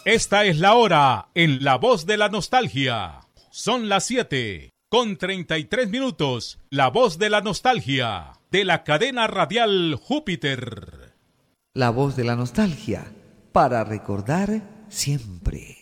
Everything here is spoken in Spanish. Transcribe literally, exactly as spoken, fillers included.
Esta es la hora en La Voz de la Nostalgia. Son las siete con treinta y tres minutos. La Voz de la Nostalgia de la cadena radial Júpiter. La Voz de la Nostalgia, para recordar siempre.